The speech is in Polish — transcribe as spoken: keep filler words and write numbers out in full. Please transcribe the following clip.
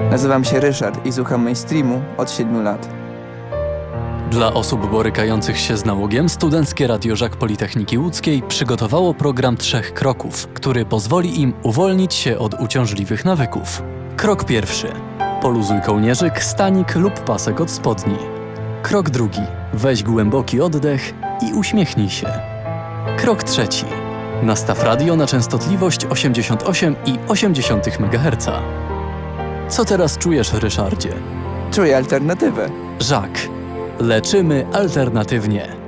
Nazywam się Ryszard i słucham mainstreamu od siedmiu lat. Dla osób borykających się z nałogiem Studenckie Radio Żak Politechniki Łódzkiej przygotowało program trzech kroków, który pozwoli im uwolnić się od uciążliwych nawyków. Krok pierwszy. Poluzuj kołnierzyk, stanik lub pasek od spodni. Krok drugi. Weź głęboki oddech i uśmiechnij się. Krok trzeci. Nastaw radio na częstotliwość osiemdziesiąt osiem i osiem dziesiątych megaherca. Co teraz czujesz, Ryszardzie? Czuję alternatywę. Żak. Leczymy alternatywnie.